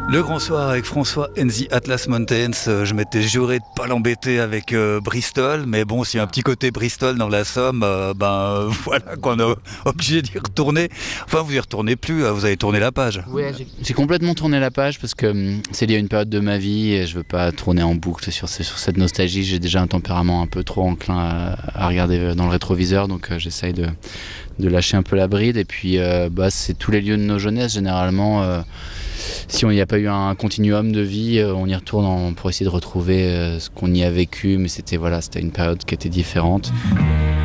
Le grand soir avec François and the Atlas Mountains. Je m'étais juré de pas l'embêter avec Bristol, mais bon, s'il y a un petit côté Bristol dans la Somme, voilà qu'on est obligé d'y retourner. Enfin, vous y retournez plus, vous avez tourné la page. Ouais, j'ai complètement tourné la page parce que c'est lié à une période de ma vie et je veux pas tourner en boucle sur cette nostalgie. J'ai déjà un tempérament un peu trop enclin à regarder dans le rétroviseur, donc j'essaye de lâcher un peu la bride. Et puis c'est tous les lieux de nos jeunesses généralement. Si on n'y a pas eu un continuum de vie, on y retourne pour essayer de retrouver ce qu'on y a vécu, mais c'était une période qui était différente.